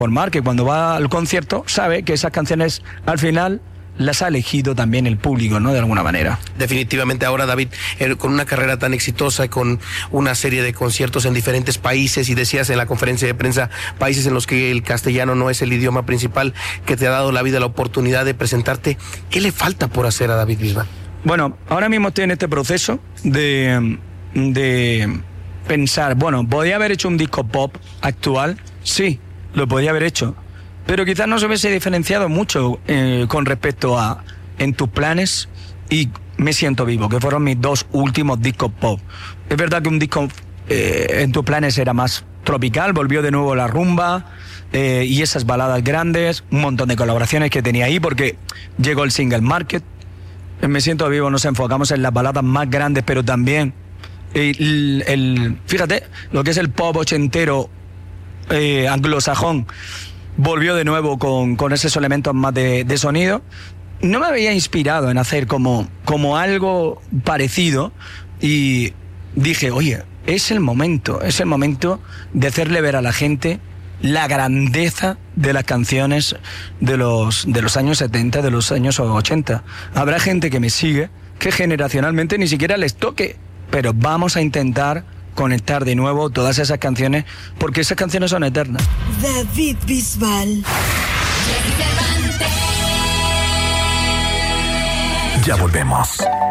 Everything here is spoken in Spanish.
formar, que cuando va al concierto sabe que esas canciones al final las ha elegido también el público, ¿no? De alguna manera. Definitivamente ahora, David, con una carrera tan exitosa, con una serie de conciertos en diferentes países, y decías en la conferencia de prensa, países en los que el castellano no es el idioma principal, que te ha dado la vida la oportunidad de presentarte, ¿qué le falta por hacer a David Bisbal? Bueno, ahora mismo estoy en este proceso de pensar, bueno, ¿podría haber hecho un disco pop actual? Sí, lo podría haber hecho, pero quizás no se hubiese diferenciado mucho con respecto a En tus planes y Me siento vivo, que fueron mis dos últimos discos pop. Es verdad que un disco En tus planes era más tropical, volvió de nuevo la rumba y esas baladas grandes, un montón de colaboraciones que tenía ahí porque llegó el Single Market. En Me siento vivo nos enfocamos en las baladas más grandes, pero también fíjate, lo que es el pop ochentero anglosajón volvió de nuevo con esos elementos más de sonido. No me había inspirado en hacer como algo parecido y dije, oye, es el momento de hacerle ver a la gente la grandeza de las canciones de los años 70, de los años 80. Habrá gente que me sigue que generacionalmente ni siquiera les toque, pero vamos a intentar conectar de nuevo todas esas canciones, porque esas canciones son eternas. David Bisbal. Ya volvemos.